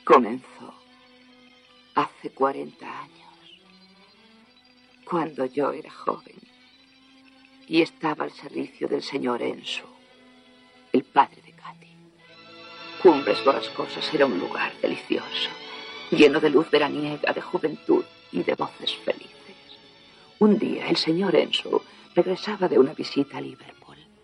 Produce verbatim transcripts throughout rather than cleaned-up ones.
Comenzó hace cuarenta años, cuando yo era joven y estaba al servicio del señor Ensu, el padre de Katy. Cumbres Borrascosas era un lugar delicioso, lleno de luz veraniega, de juventud y de voces felices. Un día el señor Ensu regresaba de una visita a Liverpool.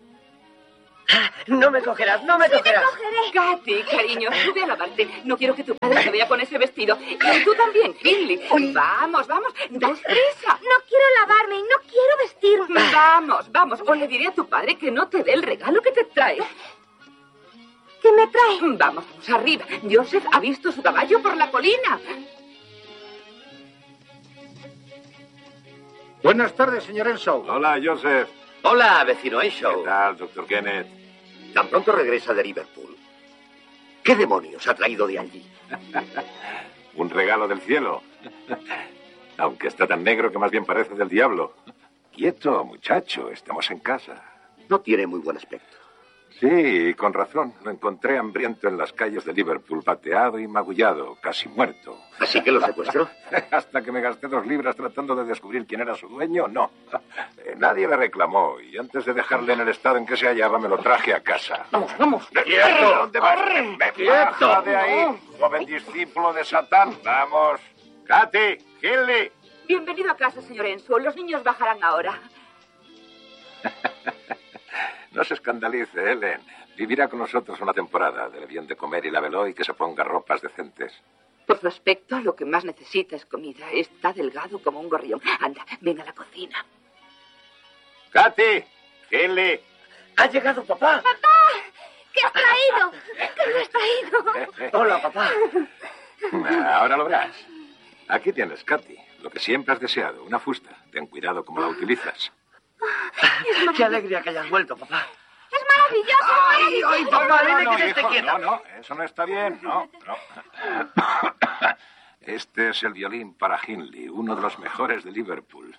No me cogerás, no me sí cogerás. Te cogeré. Katy, cariño, sube a lavarte. No quiero que tu padre te vea con ese vestido. Y tú también, Finley. Vamos, vamos, date prisa. No quiero lavarme y no quiero vestirme. Vamos, vamos. O le diré a tu padre que no te dé el regalo que te trae. ¿Qué me trae? Vamos, vamos, arriba. Joseph ha visto su caballo por la colina. Buenas tardes, señor Enshaw. Hola, Joseph. Hola, vecino Enshaw. ¿Qué tal, doctor Kenneth? Tan pronto regresa de Liverpool. ¿Qué demonios ha traído de allí? Un regalo del cielo. Aunque está tan negro que más bien parece del diablo. Quieto, muchacho, estamos en casa. No tiene muy buen aspecto. Sí, con razón. Lo encontré hambriento en las calles de Liverpool, pateado y magullado, casi muerto. ¿Así que lo secuestró? Hasta que me gasté dos libras tratando de descubrir quién era su dueño, no. Eh, nadie le reclamó y antes de dejarle en el estado en que se hallaba me lo traje a casa. ¡Vamos, vamos! ¡Quieto! ¿Dónde vas? ¡Me ¡Quieto! baja de ahí, joven discípulo de Satán! ¡Vamos! ¡Katy! ¡Hinley! Bienvenido a casa, señor Ensu. Los niños bajarán ahora. No se escandalice, Ellen. Vivirá con nosotros una temporada. Dele bien de comer y lávelo y que se ponga ropas decentes. Por su aspecto, lo que más necesita es comida. Está delgado como un gorrión. Anda, ven a la cocina. ¡Katy! ¡Hinley! ¡Ha llegado papá! ¡Papá! ¿Qué has traído? ¿Qué me has traído? Hola, papá. Ahora lo verás. Aquí tienes, Katy, lo que siempre has deseado, una fusta. Ten cuidado cómo la utilizas. ¡Qué alegría que hayas vuelto, papá! ¡Es maravilloso! ¡Ay, ay, papá! ¡Dile no, que te esté hijo, quieta! no, no, eso no está bien, no, no. Este es el violín para Hinley, uno de los mejores de Liverpool.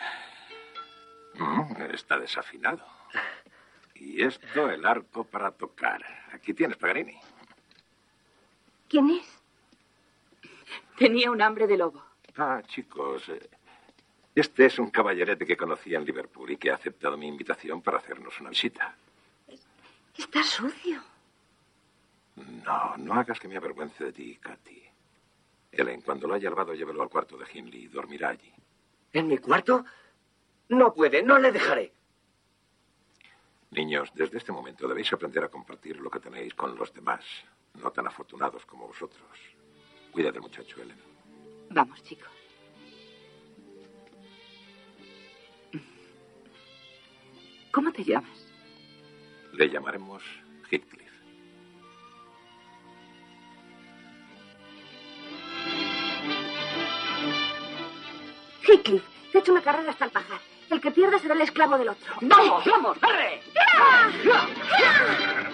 Mm, Está desafinado. Y esto, el arco para tocar. Aquí tienes, Paganini. ¿Quién es? Tenía un hambre de lobo. Ah, chicos, eh, este es un caballerete que conocí en Liverpool y que ha aceptado mi invitación para hacernos una visita. Está sucio. No, no hagas que me avergüence de ti, Katy. Ellen, cuando lo haya lavado, llévelo al cuarto de Hinley y dormirá allí. ¿En mi cuarto? No puede, no le dejaré. Niños, desde este momento debéis aprender a compartir lo que tenéis con los demás, no tan afortunados como vosotros. Cuida del muchacho, Ellen. Vamos, chico. ¿Cómo te llamas? Le llamaremos Heathcliff. Heathcliff, te he hecho una carrera hasta el pajar. El que pierda será el esclavo del otro. ¡Vamos, vamos! ¡Arre! ¡Ya! ¡Ya!